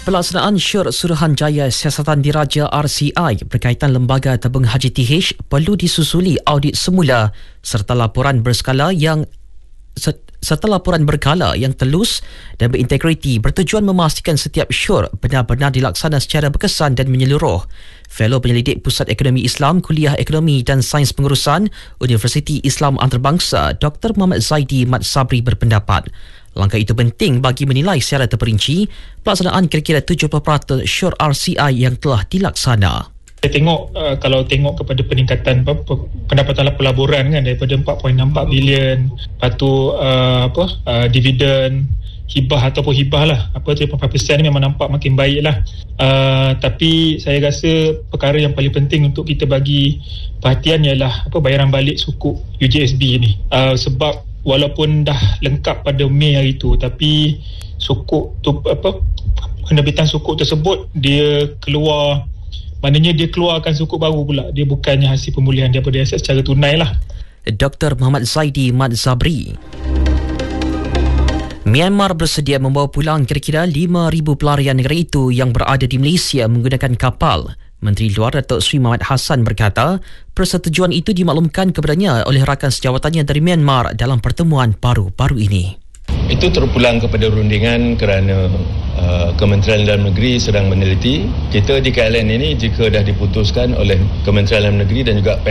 Pelaksanaan syur Suruhanjaya Siasatan Diraja RCI berkaitan Lembaga Tabung Haji TH perlu disusuli audit semula serta laporan berkala yang telus dan berintegriti bertujuan memastikan setiap syur benar-benar dilaksana secara berkesan dan menyeluruh. Fellow Penyelidik Pusat Ekonomi Islam Kuliah Ekonomi dan Sains Pengurusan Universiti Islam Antarabangsa Dr. Muhammad Zaidi Mat Sabri berpendapat langkah itu penting bagi menilai secara terperinci pelaksanaan kira-kira 70% syur RCI yang telah dilaksana. Saya tengok kalau tengok kepada peningkatan pendapatan pelaburan kan daripada 4.64 bilion, lepas tu dividen, hibah ataupun hibah lah 3.4% ni memang nampak makin baik lah. Tapi saya rasa perkara yang paling penting untuk kita bagi perhatian ialah bayaran balik sukuk UJSB ni. Sebab walaupun dah lengkap pada Mei hari tu, tapi sukuk tu penerbitan sukuk tersebut dia keluar, maknanya dia keluarkan sukuk baru pula, dia bukannya hasil pemulihan daripada aset secara tunai lah. Dr. Muhammad Zaidi Mat Sabri. Myanmar bersedia membawa pulang kira-kira 5,000 pelarian negara itu yang berada di Malaysia menggunakan kapal. Menteri Luar Datuk Seri Muhammad Hassan berkata, persetujuan itu dimaklumkan kepadanya oleh rakan sejawatannya dari Myanmar dalam pertemuan baru-baru ini. Itu terpulang kepada rundingan kerana Kementerian Dalam Negeri sedang meneliti. Kita di KLN ini jika dah diputuskan oleh Kementerian Dalam Negeri dan juga